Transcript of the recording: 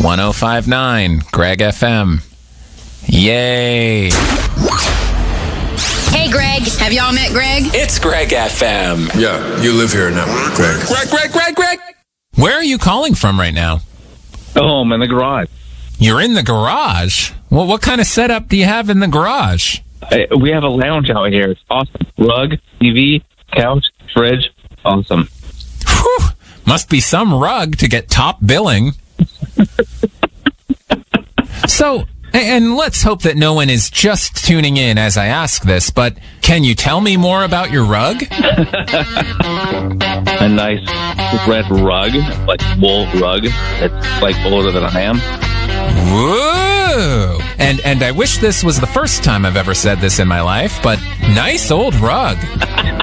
1059 Greg FM. Yay. Hey, Greg. Have y'all met Greg? It's Greg FM. Yeah, you live here now, Greg. Greg. Where are you calling from right now? Oh, I'm in the garage. You're in the garage? Well, what kind of setup do you have in the garage? We have a lounge out here. It's awesome. Rug, TV, couch, fridge. Awesome. Whew. Must be some rug to get top billing. So, and let's hope that no one is just tuning in as I ask this, but can you tell me more about your rug? A nice red rug, like wool rug. It's like older than I am. Whoa! And I wish this was the first time I've ever said this in my life, but nice old rug.